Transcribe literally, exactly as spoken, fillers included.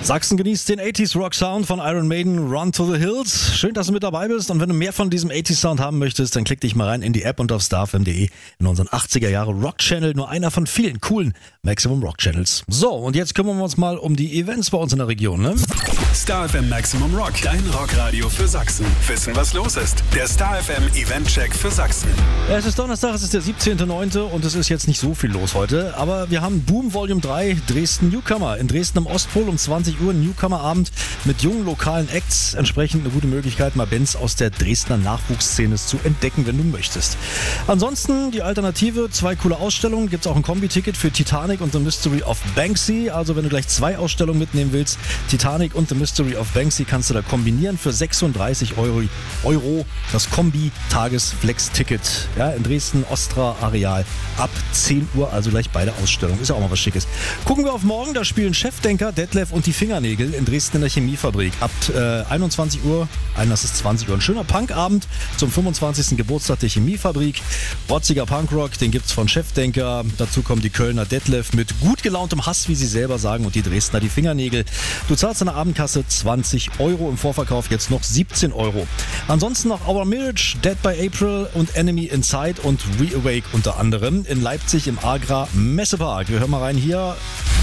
Sachsen genießt den achtziger Rock Sound von Iron Maiden, Run to the Hills. Schön, dass du mit dabei bist, und wenn du mehr von diesem achtziger Sound haben möchtest, dann klick dich mal rein in die App und auf star f m punkt d e in unseren achtziger Jahre Rock Channel, nur einer von vielen coolen Maximum Rock Channels. So, und jetzt kümmern wir uns mal um die Events bei uns in der Region, ne? Star F M Maximum Rock, dein Rockradio für Sachsen. Wissen, was los ist? Der Star F M Event-Check für Sachsen. Ja, es ist Donnerstag, es ist der siebzehnter neunte und es ist jetzt nicht so viel los heute, aber wir haben Boom Volume drei, Dresden Newcomer. In Dresden am Ostpol um zwanzig Uhr, Newcomer-Abend mit jungen lokalen Acts. Entsprechend eine gute Möglichkeit, mal Bands aus der Dresdner Nachwuchsszene zu entdecken, wenn du möchtest. Ansonsten die Alternative, zwei coole Ausstellungen. Gibt es auch ein Kombi-Ticket für Titanic und The Mystery of Banksy. Also wenn du gleich zwei Ausstellungen mitnehmen willst, Titanic und The Mystery of Banksy, kannst du da kombinieren für sechsunddreißig Euro, Euro das Kombi-Tagesflex-Ticket. Ja, in Dresden, Ostra Areal ab zehn Uhr, also gleich beide Ausstellungen. Ist ja auch mal was Schickes. Gucken wir auf morgen, da spielen Chefdenker, Detlef und die Fingernägel in Dresden in der Chemiefabrik. Ab äh, einundzwanzig Uhr, nein, das ist zwanzig Uhr. Ein schöner Punkabend zum fünfundzwanzigsten Geburtstag der Chemiefabrik. Rotziger Punkrock, den gibt's von Chefdenker. Dazu kommen die Kölner Detlef mit gut gelauntem Hass, wie sie selber sagen, und die Dresdner die Fingernägel. Du zahlst an der Abendkasse zwanzig Euro, im Vorverkauf jetzt noch siebzehn Euro. Ansonsten noch Our Marriage, Dead by April und Enemy Inside und Reawake unter anderem in Leipzig im Agra Messepark. Wir hören mal rein hier.